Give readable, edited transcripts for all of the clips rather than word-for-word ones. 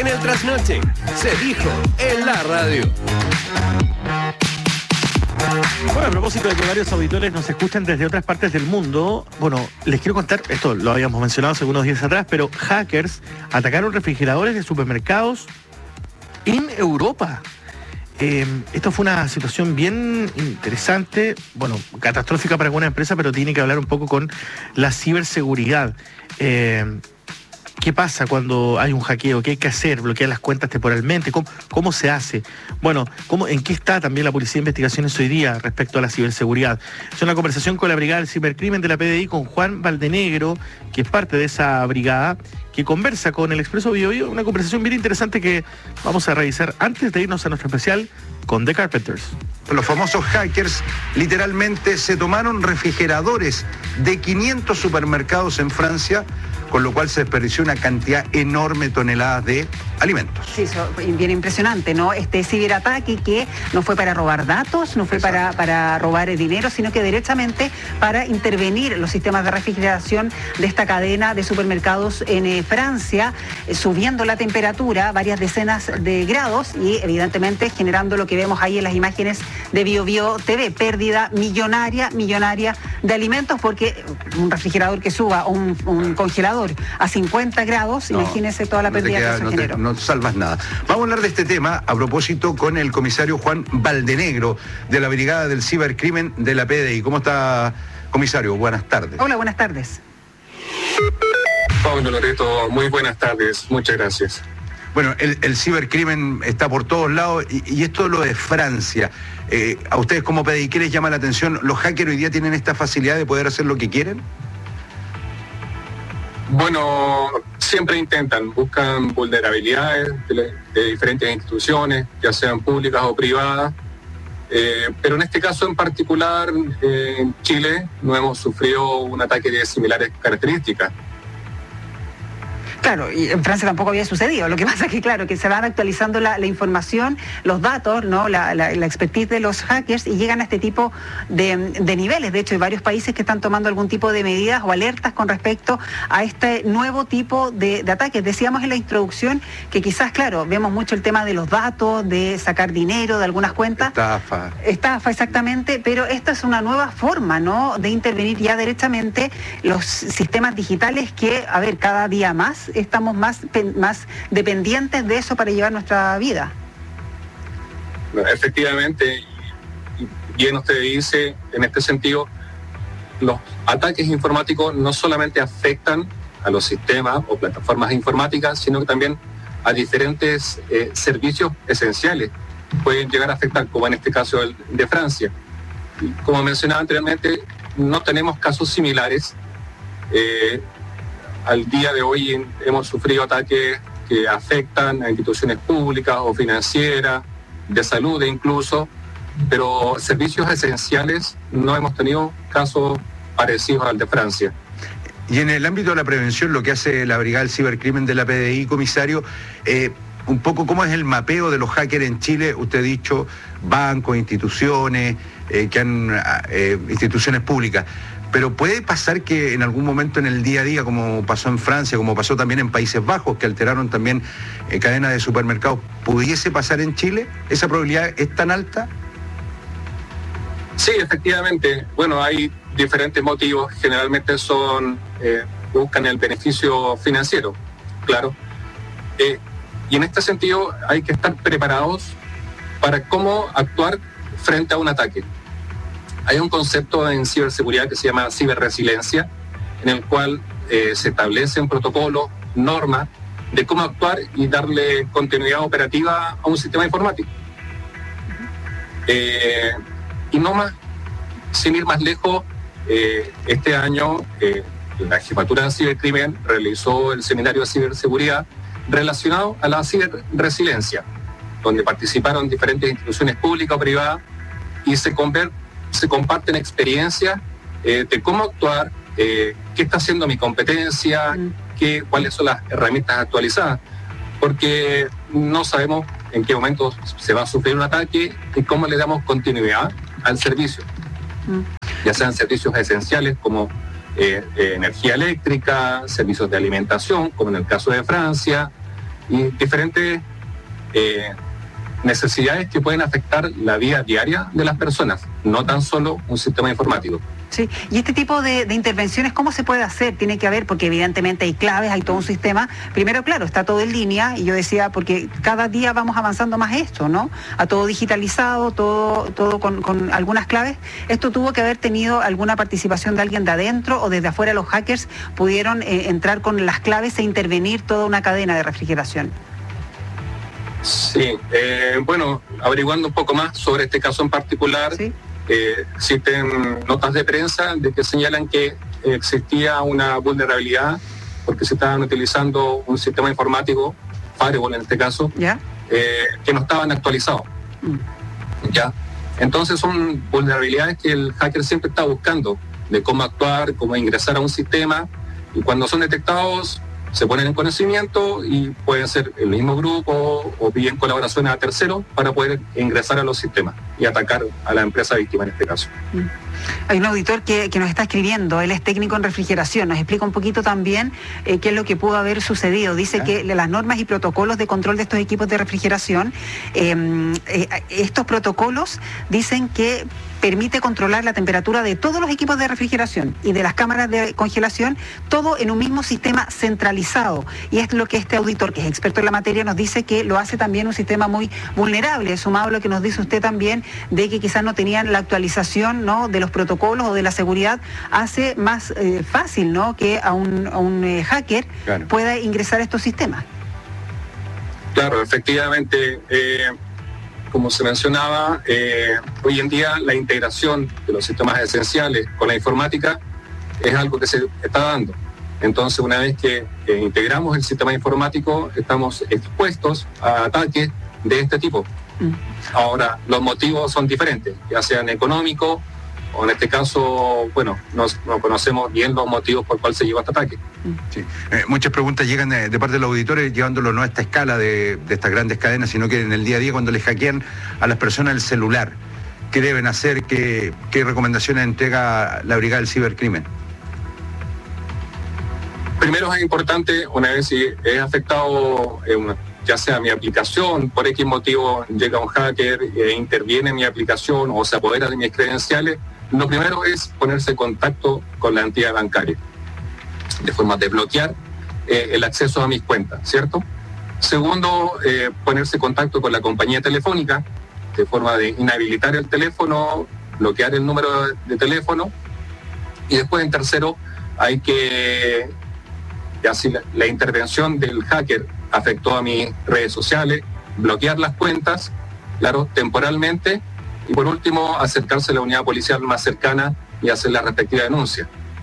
En el trasnoche, se dijo en la radio. Bueno, a propósito de que varios auditores nos escuchan desde otras partes del mundo, bueno, les quiero contar, esto lo habíamos mencionado hace unos días atrás, pero hackers atacaron refrigeradores de supermercados en Europa. Esto fue una situación bien interesante, bueno, catastrófica para alguna empresa, pero tiene que hablar un poco con la ciberseguridad. ¿Qué pasa cuando hay un hackeo? ¿Qué hay que hacer? ¿Bloquear las cuentas temporalmente? ¿Cómo se hace? Bueno, ¿en qué está también la Policía de Investigaciones hoy día respecto a la ciberseguridad? Es una conversación con la Brigada del Cibercrimen de la PDI, con Juan Valdenegro, que es parte de esa brigada, que conversa con el Expreso Biobío, una conversación bien interesante que vamos a revisar antes de irnos a nuestro especial con The Carpenters. Los famosos hackers literalmente se tomaron refrigeradores de 500 supermercados en Francia, con lo cual se desperdició una cantidad enorme de toneladas de alimentos. Sí, eso bien impresionante, ¿no? Este ciberataque que no fue para robar datos, no fue para robar dinero, sino que derechamente para intervenir los sistemas de refrigeración de esta cadena de supermercados en Francia, subiendo la temperatura varias decenas de grados y evidentemente generando lo que vemos ahí en las imágenes de BioBio TV, pérdida millonaria de alimentos, porque un refrigerador que suba o un congelador a 50 grados, imagínese toda la pérdida que eso generó. No salvas nada. Vamos a hablar de este tema a propósito con el comisario Juan Valdenegro de la Brigada del Cibercrimen de la PDI. ¿Cómo está, comisario? Buenas tardes. Hola, buenas tardes. Pablo, Loreto, muy buenas tardes. Muchas gracias. Bueno, el cibercrimen está por todos lados y esto es lo de Francia. A ustedes como PDI, ¿qué les llama la atención? ¿Los hackers hoy día tienen esta facilidad de poder hacer lo que quieren? Bueno, siempre buscan vulnerabilidades de diferentes instituciones, ya sean públicas o privadas, pero en este caso en particular, en Chile, no hemos sufrido un ataque de similares características. Claro, y en Francia tampoco había sucedido. Lo que pasa es que, claro, que se van actualizando la información, los datos, ¿no? La expertise de los hackers y llegan a este tipo de niveles. De hecho, hay varios países que están tomando algún tipo de medidas o alertas con respecto a este nuevo tipo de ataques. Decíamos en la introducción que quizás, claro, vemos mucho el tema de los datos, de sacar dinero de algunas cuentas. Estafa, exactamente, pero esta es una nueva forma, ¿no?, de intervenir ya derechamente los sistemas digitales que, a ver, cada día más estamos más dependientes de eso para llevar nuestra vida. Efectivamente, bien usted dice, en este sentido, los ataques informáticos no solamente afectan a los sistemas o plataformas informáticas, sino que también a diferentes servicios esenciales. Pueden llegar a afectar, como en este caso el de Francia. Y como mencionaba anteriormente, no tenemos casos similares. Al día de hoy hemos sufrido ataques que afectan a instituciones públicas o financieras, de salud incluso, pero servicios esenciales no hemos tenido casos parecidos al de Francia. Y en el ámbito de la prevención, lo que hace la Brigada del Cibercrimen de la PDI, comisario, un poco cómo es el mapeo de los hackers en Chile. Usted ha dicho bancos, instituciones, instituciones públicas. Pero puede pasar que en algún momento en el día a día, como pasó en Francia, como pasó también en Países Bajos, que alteraron también cadenas de supermercados, ¿pudiese pasar en Chile? ¿Esa probabilidad es tan alta? Sí, efectivamente. Bueno, hay diferentes motivos. Generalmente buscan el beneficio financiero, claro. Y en este sentido hay que estar preparados para cómo actuar frente a un ataque. Hay un concepto en ciberseguridad que se llama ciberresiliencia, en el cual se establecen protocolos, normas de cómo actuar y darle continuidad operativa a un sistema informático. Y no más, sin ir más lejos, este año la Jefatura de Cibercrimen realizó el seminario de ciberseguridad relacionado a la ciberresiliencia, donde participaron diferentes instituciones públicas o privadas y se comparten experiencias de cómo actuar, qué está haciendo mi competencia, cuáles son las herramientas actualizadas, porque no sabemos en qué momento se va a sufrir un ataque y cómo le damos continuidad al servicio, ya sean servicios esenciales como energía eléctrica, servicios de alimentación, como en el caso de Francia, y diferentes necesidades que pueden afectar la vida diaria de las personas, no tan solo un sistema informático. Sí, y este tipo de intervenciones, ¿cómo se puede hacer? Tiene que haber, porque evidentemente hay claves, hay todo un sistema. Primero, claro, está todo en línea, y yo decía, porque cada día vamos avanzando más esto, ¿no? A todo digitalizado, todo con algunas claves. Esto tuvo que haber tenido alguna participación de alguien de adentro, o desde afuera los hackers pudieron entrar con las claves e intervenir toda una cadena de refrigeración. Sí, bueno, averiguando un poco más sobre este caso en particular, ¿sí? Existen notas de prensa de que señalan que existía una vulnerabilidad porque se estaban utilizando un sistema informático, Firewall en este caso, ¿ya? Que no estaban actualizados. ¿Ya? Entonces son vulnerabilidades que el hacker siempre está buscando, de cómo actuar, cómo ingresar a un sistema, y cuando son detectados se ponen en conocimiento y pueden ser el mismo grupo o bien colaboraciones a terceros para poder ingresar a los sistemas y atacar a la empresa víctima en este caso. Hay un auditor que nos está escribiendo, él es técnico en refrigeración, nos explica un poquito también qué es lo que pudo haber sucedido. Dice que las normas y protocolos de control de estos equipos de refrigeración, estos protocolos dicen que permite controlar la temperatura de todos los equipos de refrigeración y de las cámaras de congelación, todo en un mismo sistema centralizado. Y es lo que este auditor, que es experto en la materia, nos dice que lo hace también un sistema muy vulnerable, sumado a lo que nos dice usted también, de que quizás no tenían la actualización, ¿no?, de los protocolos o de la seguridad, hace más fácil, ¿no?, que a un hacker pueda ingresar a estos sistemas. Claro, efectivamente. Como se mencionaba, hoy en día la integración de los sistemas esenciales con la informática es algo que se está dando. Entonces, una vez que integramos el sistema informático, estamos expuestos a ataques de este tipo. Ahora, los motivos son diferentes, ya sean económicos o en este caso, bueno, no conocemos bien los motivos por cuál se llevó este ataque. Sí. Muchas preguntas llegan de parte de los auditores, llevándolo no a esta escala de estas grandes cadenas, sino que en el día a día, cuando les hackean a las personas el celular, ¿qué deben hacer? ¿Qué recomendaciones entrega la Brigada del Cibercrimen? Primero es importante, una vez si es afectado, ya sea mi aplicación, por X motivo llega un hacker e interviene en mi aplicación o se apodera de mis credenciales, lo primero es ponerse en contacto con la entidad bancaria, de forma de bloquear el acceso a mis cuentas, ¿cierto? Segundo, ponerse en contacto con la compañía telefónica, de forma de inhabilitar el teléfono, bloquear el número de teléfono, y después en tercero hay que, ya si la intervención del hacker afectó a mis redes sociales, bloquear las cuentas, claro, temporalmente, y por último acercarse a la unidad policial más cercana y hacer la respectiva denuncia.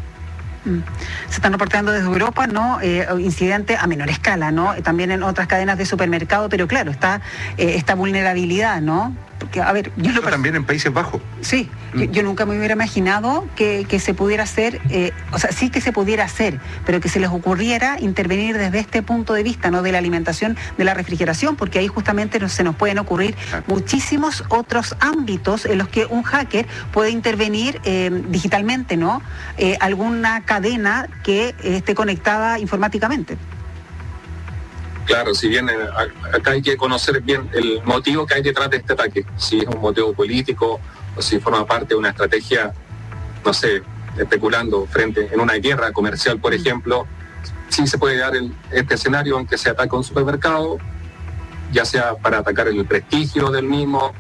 Se están reportando desde Europa, ¿no?, incidentes a menor escala, ¿no?, también en otras cadenas de supermercado, pero claro, está esta vulnerabilidad, ¿no? Porque, a ver, yo también en Países Bajos. Sí, yo nunca me hubiera imaginado que se pudiera hacer, o sea, sí que se pudiera hacer, pero que se les ocurriera intervenir desde este punto de vista, ¿no?, de la alimentación, de la refrigeración, porque ahí justamente se nos pueden ocurrir muchísimos otros ámbitos en los que un hacker puede intervenir digitalmente, ¿no?, alguna cadena que esté conectada informáticamente. Claro, si bien acá hay que conocer bien el motivo que hay detrás de este ataque, si es un motivo político o si forma parte de una estrategia, no sé, especulando en una guerra comercial, por ejemplo, sí se puede dar este escenario en que se ataca un supermercado, ya sea para atacar el prestigio del mismo,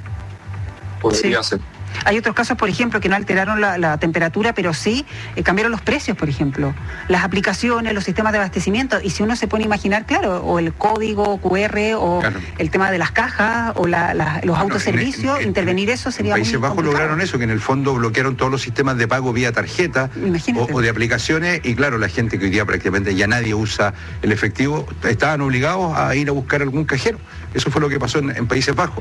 podría ser. Hay otros casos, por ejemplo, que no alteraron la temperatura, pero sí cambiaron los precios, por ejemplo. Las aplicaciones, los sistemas de abastecimiento. Y si uno se pone a imaginar, claro, o el código QR, o el tema de las cajas, o los autoservicios, intervenir eso sería muy Países Bajos complicado. lograron eso, que en el fondo bloquearon todos los sistemas de pago vía tarjeta o de aplicaciones, y claro, la gente que hoy día prácticamente ya nadie usa el efectivo, estaban obligados a ir a buscar algún cajero. Eso fue lo que pasó en Países Bajos.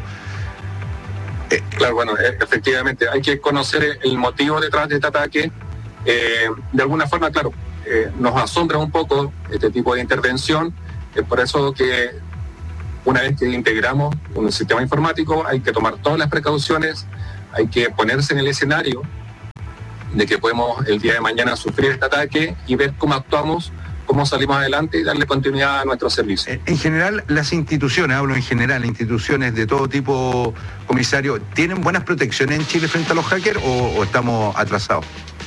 Claro, bueno, efectivamente, hay que conocer el motivo detrás de este ataque. De alguna forma, claro, nos asombra un poco este tipo de intervención. Es por eso que una vez que integramos un sistema informático hay que tomar todas las precauciones, hay que ponerse en el escenario de que podemos el día de mañana sufrir este ataque y ver cómo actuamos cómo salimos adelante y darle continuidad a nuestro servicio. En general, las instituciones, hablo en general, instituciones de todo tipo, comisario, ¿tienen buenas protecciones en Chile frente a los hackers o estamos atrasados?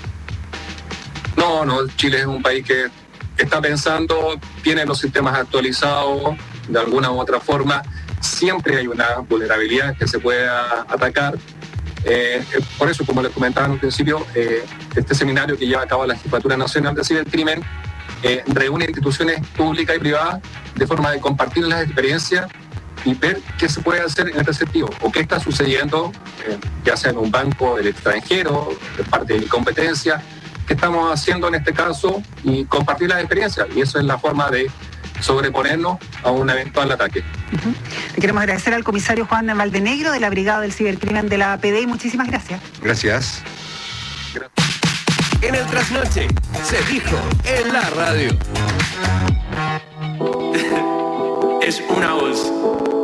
No, Chile es un país que está pensando, tiene los sistemas actualizados de alguna u otra forma. Siempre hay una vulnerabilidad que se puede atacar. Por eso, como les comentaba en un principio, este seminario que lleva a cabo la Jefatura Nacional de Cibercrimen reúne instituciones públicas y privadas de forma de compartir las experiencias y ver qué se puede hacer en este sentido o qué está sucediendo, ya sea en un banco del extranjero, de parte de mi competencia, qué estamos haciendo en este caso y compartir las experiencias. Y eso es la forma de sobreponernos a un eventual ataque. Le queremos agradecer al comisario Juan Valdenegro de la Brigada del Cibercrimen de la PDI. Muchísimas gracias. Gracias. En el trasnoche se dijo en la radio. Es una voz.